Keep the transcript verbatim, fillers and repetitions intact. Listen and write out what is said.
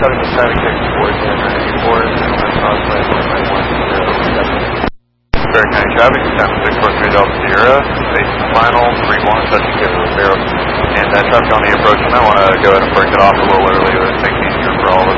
cutting the static kick towards the ninety-four, Gentleman Causeway, one nine one zero seven. Berry County traffic, time six four three Delta Sierra, facing final, three one, touching Cape Zero. And that traffic on the approach, I want to go ahead and break it off a little early, it makes it easier for all of us.